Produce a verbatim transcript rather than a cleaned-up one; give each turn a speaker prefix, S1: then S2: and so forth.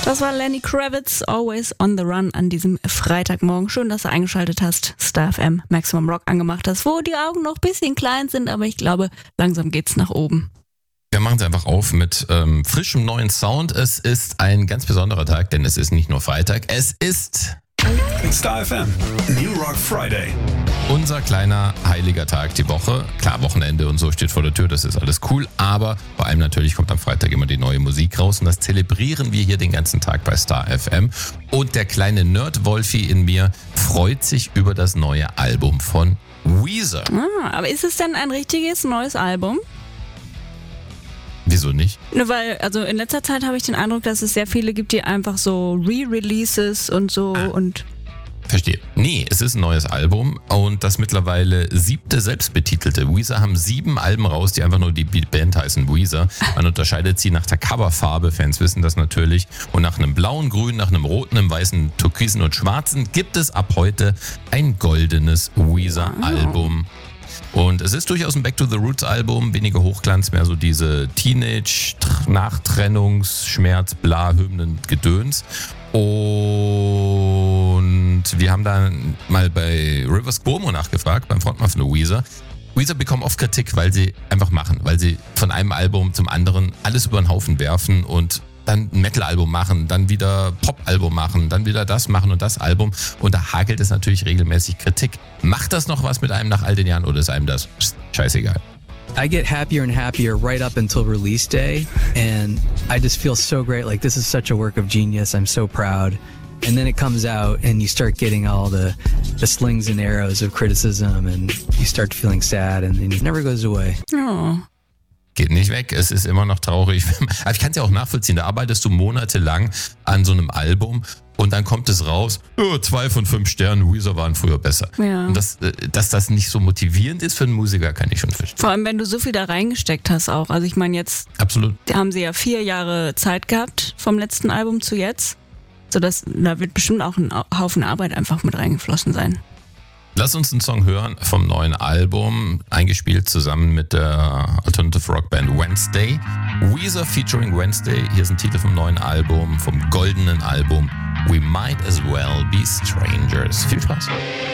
S1: Das war Lenny Kravitz, Always on the Run an diesem Freitagmorgen. Schön, dass du eingeschaltet hast, Star F M, Maximum Rock angemacht hast, wo die Augen noch ein bisschen klein sind, aber ich glaube, langsam geht's nach oben.
S2: Wir machen es einfach auf mit ähm, frischem neuen Sound. Es ist ein ganz besonderer Tag, denn es ist nicht nur Freitag, es ist
S3: Star F M, New Rock Friday.
S2: Unser kleiner heiliger Tag die Woche. Klar, Wochenende und so steht vor der Tür, das ist alles cool, aber vor allem natürlich kommt am Freitag immer die neue Musik raus und das zelebrieren wir hier den ganzen Tag bei Star F M. Und der kleine Nerd-Wolfi in mir freut sich über das neue Album von Weezer.
S1: Ah, aber ist es denn ein richtiges neues Album?
S2: Wieso nicht?
S1: Ne, weil, also in letzter Zeit habe ich den Eindruck, dass es sehr viele gibt, die einfach so Re-Releases und so
S2: ah.
S1: und...
S2: Verstehe. Nee, es ist ein neues Album und das mittlerweile siebte selbstbetitelte. Weezer haben sieben Alben raus, die einfach nur die Band heißen Weezer. Man unterscheidet sie nach der Coverfarbe, Fans wissen das natürlich. Und nach einem blauen, grünen, nach einem roten, einem weißen, türkisen und schwarzen gibt es ab heute ein goldenes Weezer-Album. Und es ist durchaus ein Back to the Roots Album, weniger Hochglanz, mehr so diese Teenage, Nachtrennungs, Schmerz, bla, Hymnen, Gedöns. Und wir haben dann mal bei Rivers Cuomo nachgefragt, beim Frontmann von Weezer. Weezer bekommen oft Kritik, weil sie einfach machen, weil sie von einem Album zum anderen alles über den Haufen werfen und dann ein Metal-Album machen, dann wieder Pop-Album machen, dann wieder das machen und das Album. Und da hagelt es natürlich regelmäßig Kritik. Macht das noch was mit einem nach all den Jahren oder ist einem das scheißegal?
S4: I get happier and happier right up until release day, and I just feel so great. Like, this is such a work of genius. I'm so proud. And then it comes out, and you start getting all the, the slings and arrows of criticism, and you start feeling sad, and, and it never goes away.
S1: Oh.
S2: Geht nicht weg, es ist immer noch traurig. Aber ich kann es ja auch nachvollziehen, da arbeitest du monatelang an so einem Album und dann kommt es raus, oh, zwei von fünf Sternen, Weezer waren früher besser.
S1: Ja.
S2: Und das, dass das nicht so motivierend ist für einen Musiker, kann ich schon verstehen.
S1: Vor allem, wenn du so viel da reingesteckt hast auch. Also ich meine, jetzt
S2: Absolut.
S1: haben sie ja vier Jahre Zeit gehabt vom letzten Album zu jetzt. So dass, da wird bestimmt auch ein Haufen Arbeit einfach mit reingeflossen sein.
S2: Lass uns einen Song hören vom neuen Album, eingespielt zusammen mit der Alternative Rock Band Wednesday. Weezer featuring Wednesday. Hier ist ein Titel vom neuen Album, vom goldenen Album We Might As Well Be Strangers. Viel Spaß.